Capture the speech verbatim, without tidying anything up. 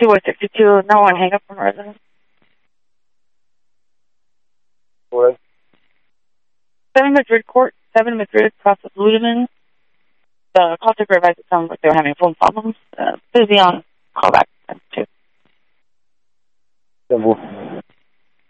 two oh sixty-two, no one hang up from residence. What? seven Madrid Court, seven Madrid, across with Ludeman. The call taker advised it sounds like they were having phone problems. Uh, please be on callback. Two. Simple.